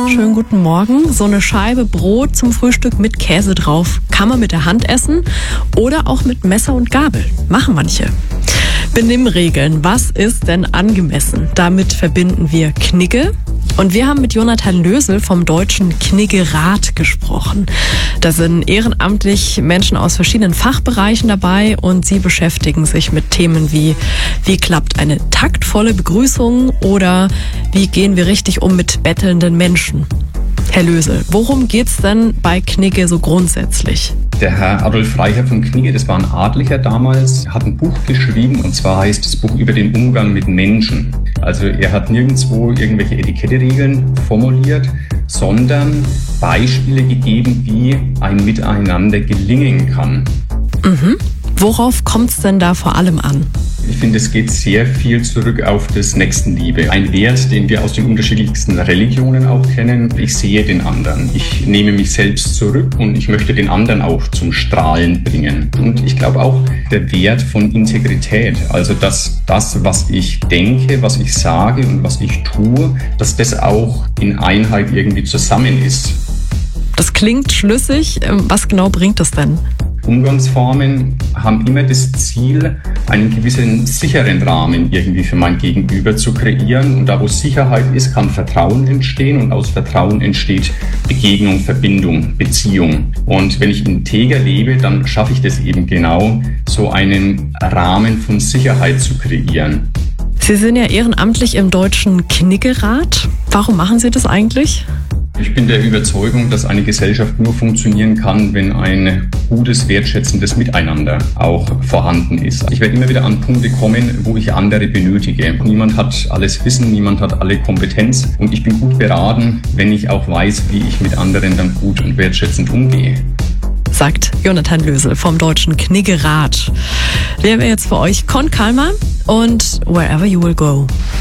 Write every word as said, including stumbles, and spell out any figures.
Schönen guten Morgen. So eine Scheibe Brot zum Frühstück mit Käse drauf kann man mit der Hand essen oder auch mit Messer und Gabel. Machen manche. Benimmregeln. Was ist denn angemessen? Damit verbinden wir Knigge. Und wir haben mit Jonathan Lösel vom Deutschen Kniggerat gesprochen. Da sind ehrenamtlich Menschen aus verschiedenen Fachbereichen dabei und sie beschäftigen sich mit Themen wie, wie klappt eine taktvolle Begrüßung oder wie gehen wir richtig um mit bettelnden Menschen? Herr Lösel, worum geht's denn bei Knigge so grundsätzlich? Der Herr Adolf Reicher von Knigge, das war ein Adliger damals, hat ein Buch geschrieben, und zwar heißt das Buch über den Umgang mit Menschen. Also er hat nirgendwo irgendwelche Etiketteregeln formuliert, sondern Beispiele gegeben, wie ein Miteinander gelingen kann. Mhm. Worauf kommt's denn da vor allem an? Ich finde, es geht sehr viel zurück auf das Nächstenliebe. Ein Wert, den wir aus den unterschiedlichsten Religionen auch kennen. Ich sehe den anderen. Ich nehme mich selbst zurück und ich möchte den anderen auch zum Strahlen bringen. Und ich glaube auch der Wert von Integrität. Also, dass das, was ich denke, was ich sage und was ich tue, dass das auch in Einheit irgendwie zusammen ist. Das klingt schlüssig. Was genau bringt das denn? Umgangsformen haben immer das Ziel, einen gewissen sicheren Rahmen irgendwie für mein Gegenüber zu kreieren. Und da, wo Sicherheit ist, kann Vertrauen entstehen und aus Vertrauen entsteht Begegnung, Verbindung, Beziehung. Und wenn ich integer lebe, dann schaffe ich das eben genau, so einen Rahmen von Sicherheit zu kreieren. Sie sind ja ehrenamtlich im Deutschen Kniggerat. Warum machen Sie das eigentlich? Ich bin der Überzeugung, dass eine Gesellschaft nur funktionieren kann, wenn ein gutes, wertschätzendes Miteinander auch vorhanden ist. Ich werde immer wieder an Punkte kommen, wo ich andere benötige. Niemand hat alles Wissen, niemand hat alle Kompetenz und ich bin gut beraten, wenn ich auch weiß, wie ich mit anderen dann gut und wertschätzend umgehe. Sagt Jonathan Lösel vom Deutschen Kniggerat. Der wäre jetzt für euch Con Calma und Wherever You Will Go.